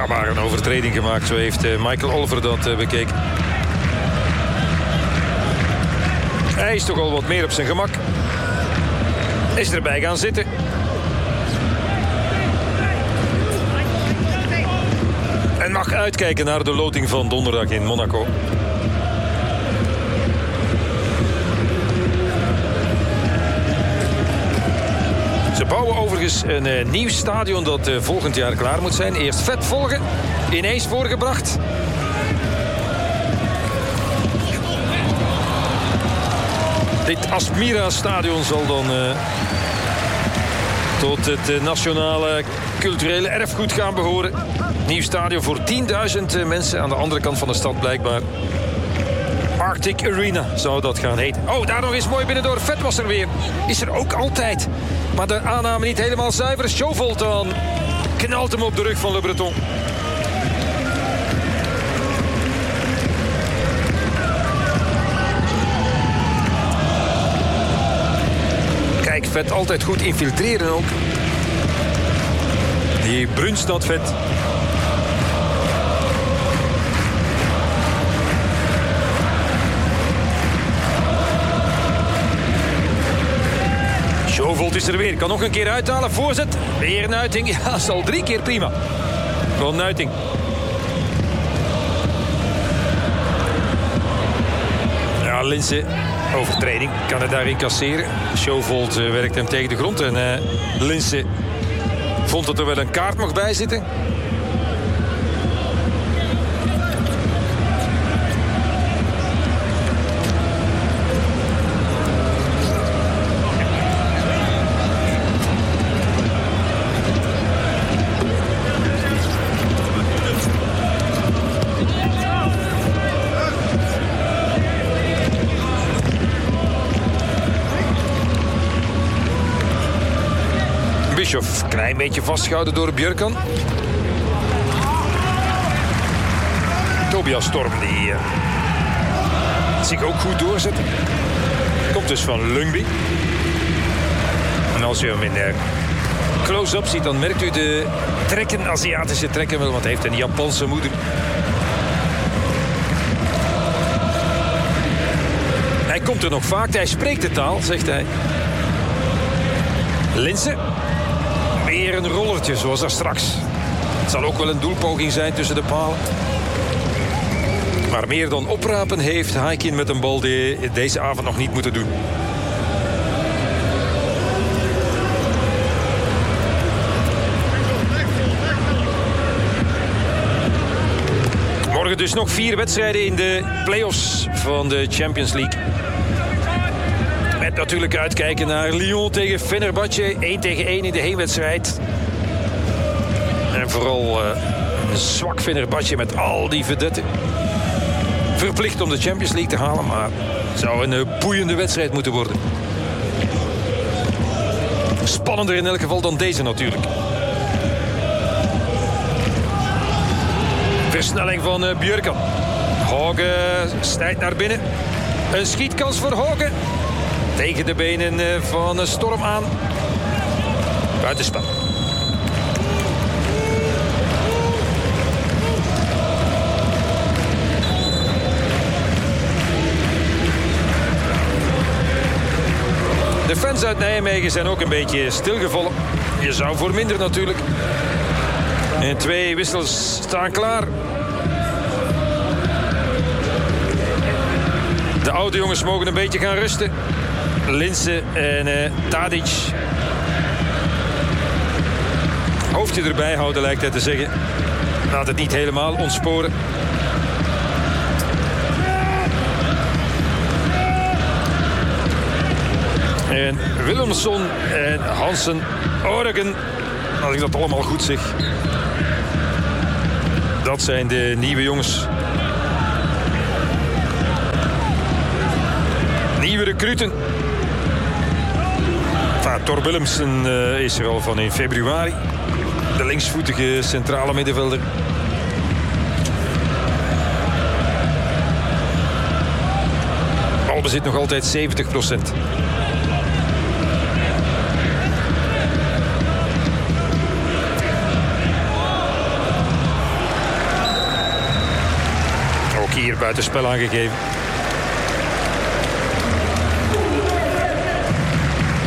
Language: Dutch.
Ja, maar een overtreding gemaakt. Zo heeft Michael Oliver dat bekeken. Hij is toch al wat meer op zijn gemak. Is erbij gaan zitten. En mag uitkijken naar de loting van donderdag in Monaco. Ze bouwen overigens een nieuw stadion dat volgend jaar klaar moet zijn. Eerst vet volgen, ineens voorgebracht. Dit Asmira-stadion zal dan tot het nationale culturele erfgoed gaan behoren. Nieuw stadion voor 10.000 mensen aan de andere kant van de stad blijkbaar. Arctic Arena zou dat gaan heten. Oh, daar nog eens mooi binnendoor. Vet was er weer. Is er ook altijd. Maar de aanname niet helemaal zuiver. Chauvel dan knalt hem op de rug van Le Breton. Kijk, Vet altijd goed infiltreren ook. Die Brunstad Vet. Chauvel is er weer. Kan nog een keer uithalen. Voorzet. Weer Nuiting. Ja, dat is al 3 keer prima. Van Nuiting. Ja, Linse. Overtreding. Kan het daar incasseren. Chauvel werkt hem tegen de grond. En Linse vond dat er wel een kaart mocht bij zitten. Bischoff, een klein beetje vastgehouden door Björkan. Tobias Storm, die zich ook goed doorzet. Komt dus van Lungby. En als je hem in close-up ziet, dan merkt u de trekken, Aziatische trekken wel, want hij heeft een Japanse moeder. Hij komt er nog vaak, hij spreekt de taal, zegt hij. Linse. Weer een rollertje, zoals daar straks. Het zal ook wel een doelpoging zijn tussen de palen. Maar meer dan oprapen heeft Haikin met een bal die deze avond nog niet moeten doen. Morgen dus nog 4 wedstrijden in de play-offs van de Champions League. Met natuurlijk uitkijken naar Lyon tegen Fenerbahce. 1-1 in de heenwedstrijd. En vooral een zwak Fenerbahce met al die vedetten. Verplicht om de Champions League te halen, maar het zou een boeiende wedstrijd moeten worden. Spannender in elk geval dan deze natuurlijk. Versnelling van Björkan. Hauge snijdt naar binnen. Een schietkans voor Hauge. Tegen de benen van Storm aan. Buitenspel. De fans uit Nijmegen zijn ook een beetje stilgevallen. Je zou voor minder natuurlijk. En 2 wissels staan klaar. De oude jongens mogen een beetje gaan rusten. Linse en Tadic. Hoofdje erbij houden lijkt hij te zeggen. Laat het niet helemaal ontsporen. En Willemsson en Hansen, Orgen. Als ik dat allemaal goed zeg. Dat zijn de nieuwe jongens. Nieuwe recruten. Thor Willemsen is er al van in februari. De linksvoetige centrale middenvelder. Balbezit nog altijd 70%. 4 buitenspel aangegeven.